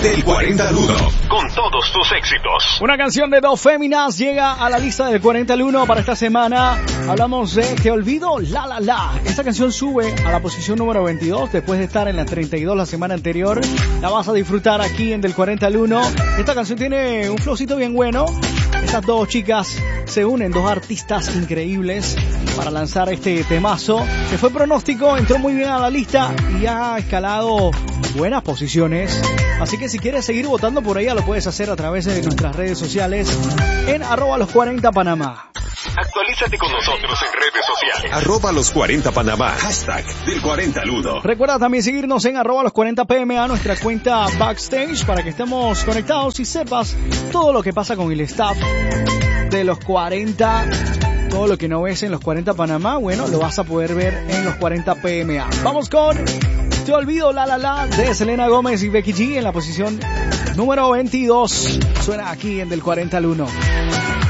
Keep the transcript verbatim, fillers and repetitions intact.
del cuarenta al uno. Con todos tus éxitos. Una canción de Dos Féminas llega a la lista del cuarenta al uno para esta semana. Hablamos de Te Olvido, La La La. Esta canción sube a la posición número veintidós después de estar en la treinta y dos la semana anterior. La vas a disfrutar aquí en Del cuarenta al uno. Esta canción tiene un flowcito bien bueno. Estas dos chicas se unen, dos artistas increíbles para lanzar este temazo. Se fue pronóstico, entró muy bien a la lista y ha escalado buenas posiciones. Así que si quieres seguir votando por ella, lo puedes hacer a través de nuestras redes sociales en arroba los cuarenta Panamá. Actualízate con nosotros en redes sociales. Arroba los cuarenta Panamá. Hashtag del cuarenta al uno. Recuerda también seguirnos en arroba los cuarenta P M A, nuestra cuenta backstage, para que estemos conectados y sepas todo lo que pasa con el staff de los cuarenta. Todo lo que no ves en los cuarenta Panamá, bueno, lo vas a poder ver en los cuarenta P M A. Vamos con Te Olvido, La La La de Selena Gómez y Becky G en la posición número veintidós. Suena aquí en Del cuarenta al uno.